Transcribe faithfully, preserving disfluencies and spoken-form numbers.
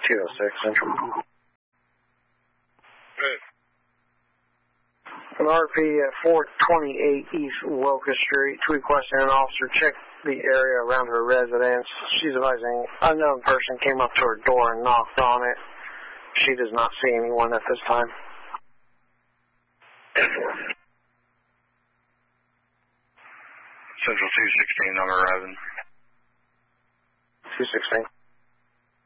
two oh six Central. Good. An R P at four twenty-eight East Locust Street, requesting an officer check the area around her residence. She's advising an unknown person came up to her door and knocked on it. She does not see anyone at this time. Central two sixteen, I'm arriving. two sixteen.